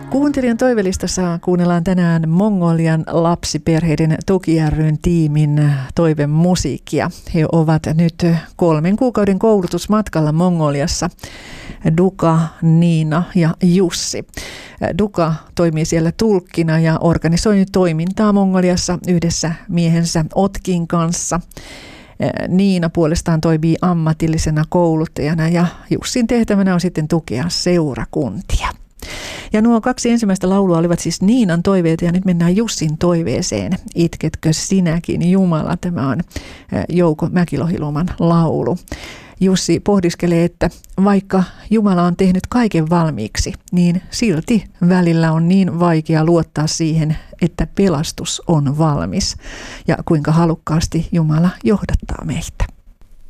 Kuuntelijan toivelistassa kuunnellaan tänään Mongolian lapsiperheiden tuki ry:n tiimin toivemusiikkia. He ovat nyt 3 kuukauden koulutusmatkalla Mongoliassa. Duka, Niina ja Jussi. Duka toimii siellä tulkkina ja organisoi toimintaa Mongoliassa yhdessä miehensä Otkin kanssa. Niina puolestaan toimii ammatillisena kouluttajana ja Jussin tehtävänä on sitten tukea seurakuntia. Ja nuo 2 ensimmäistä laulua olivat siis Niinan toiveita ja nyt mennään Jussin toiveeseen. Itketkö sinäkin Jumala? Tämä on Jouko Mäkilohiluoman laulu. Jussi pohdiskelee, että vaikka Jumala on tehnyt kaiken valmiiksi, niin silti välillä on niin vaikea luottaa siihen, että pelastus on valmis ja kuinka halukkaasti Jumala johdattaa meitä.